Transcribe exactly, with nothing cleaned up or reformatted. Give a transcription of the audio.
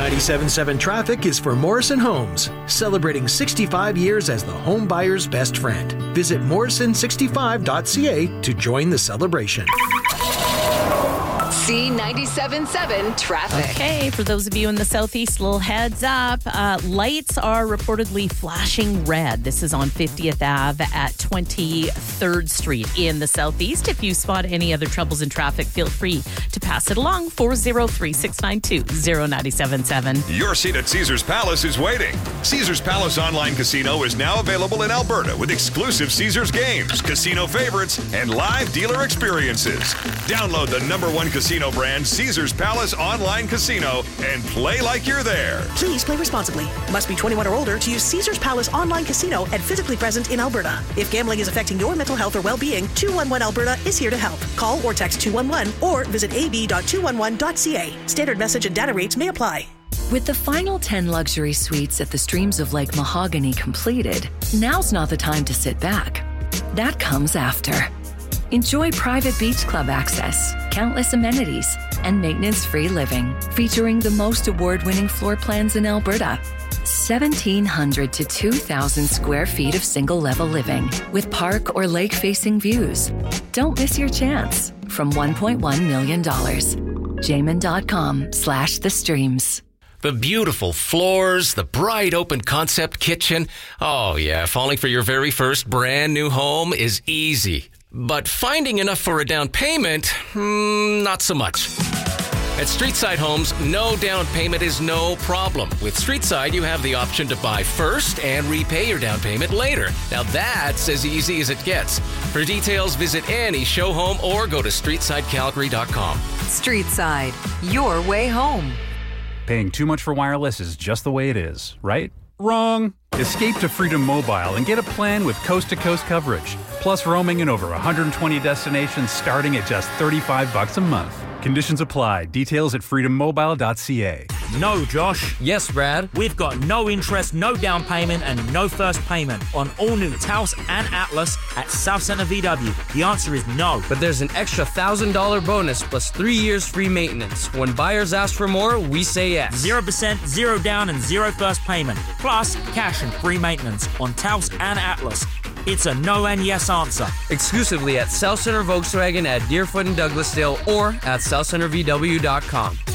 ninety-seven point seven traffic is for Morrison Homes, celebrating sixty-five years as the home buyer's best friend. Visit morrison sixty-five dot c a to join the celebration. C ninety-seven point seven traffic. Okay, for those of you in the southeast, little heads up. Uh, lights are reportedly flashing red. This is on fiftieth Avenue at twenty-third Street in the southeast. If you spot any other troubles in traffic, feel free to pass it along. four oh three, six nine two, oh nine seven seven. Your seat at Caesars Palace is waiting. Caesars Palace Online Casino is now available in Alberta with exclusive Caesars games, casino favorites, and live dealer experiences. Download the number one casino brand, Caesars Palace Online Casino, and play like you're there. Please play responsibly. Must be twenty-one or older to use Caesars Palace Online Casino and physically present in Alberta. If gambling is affecting your mental health or well-being, two one one Alberta is here to help. Call or text two one one or visit a b dot two one one dot c a. Standard message and data rates may apply. With the final ten luxury suites at the Streams of Lake Mahogany completed, now's not the time to sit back. That comes after. Enjoy private beach club access, countless amenities, and maintenance-free living, featuring the most award-winning floor plans in Alberta. seventeen hundred to two thousand square feet of single-level living with park or lake-facing views. Don't miss your chance. From one point one million dollars. Jamin.com slash the streams. The beautiful floors, the bright open concept kitchen. Oh yeah, falling for your very first brand new home is easy. But finding enough for a down payment, hmm, not so much. At Streetside Homes, no down payment is no problem. With Streetside, you have the option to buy first and repay your down payment later. Now that's as easy as it gets. For details, visit any show home or go to streetside calgary dot com. Streetside, your way home. Paying too much for wireless is just the way it is, right? Wrong. Escape to Freedom Mobile and get a plan with coast-to-coast coverage, plus roaming in over one hundred twenty destinations starting at just thirty-five bucks a month. Conditions apply. Details at freedom mobile dot c a. No, Josh. Yes, Brad. We've got no interest, no down payment, and no first payment on all new Taos and Atlas at South Centre V W. The answer is no. But there's an extra one thousand dollars bonus plus three years free maintenance. When buyers ask for more, we say yes. zero percent, zero down, and zero first payment. Plus, cash and free maintenance on Taos and Atlas. It's a no and yes answer. Exclusively at South Centre Volkswagen at Deerfoot and Douglasdale or at south centre v w dot com.